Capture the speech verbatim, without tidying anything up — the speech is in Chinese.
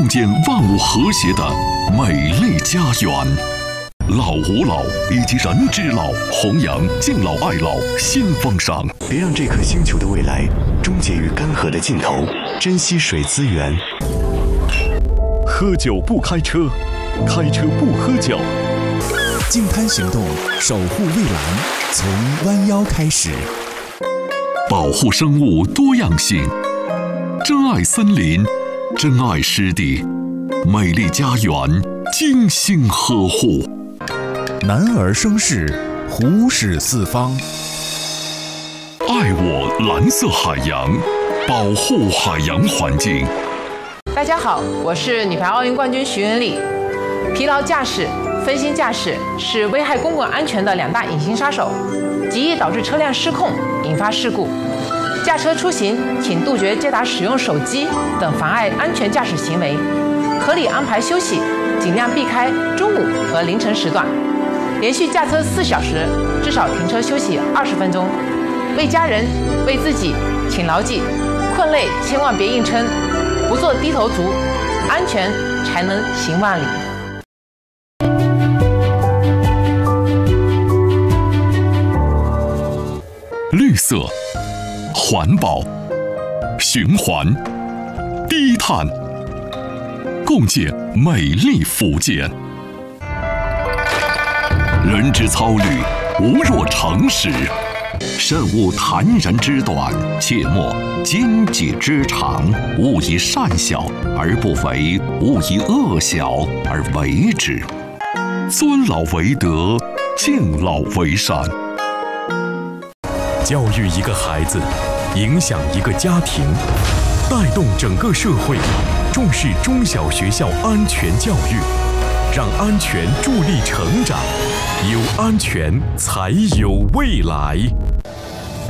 共建万物和谐的美丽家园。老吾老以及人之老，弘扬敬老爱老新风尚。 别让这颗星球的未来终结于干涸的尽头，珍惜水资源。 喝酒不开车，开车不喝酒。 净滩行动，守护蔚蓝，从弯腰开始。 保护生物多样性，珍爱森林，珍爱湿地，美丽家园精心呵护。 男儿生事，虎视四方。 爱我蓝色海洋，保护海洋环境。 大家好，我是女排奥运冠军徐文丽。疲劳驾驶、分心驾驶是危害公共安全的两大隐形杀手，极易导致车辆失控，引发事故。驾车出行，请杜绝接打使用手机等妨碍安全驾驶行为，合理安排休息，尽量避开中午和凌晨时段。连续驾车四小时，至少停车休息二十分钟。为家人、为自己，请牢记：困累千万别硬撑，不做低头族，安全才能行万里。 绿色、环保、循环、低碳，共建美丽福建。人之操虑，无若诚实。慎勿谈人之短，切莫奸己之长。勿以善小而不为，勿以恶小而为之。尊老为德，敬老为善。 教育一个孩子，影响一个家庭，带动整个社会，重视中小学校安全教育，让安全助力成长，有安全才有未来。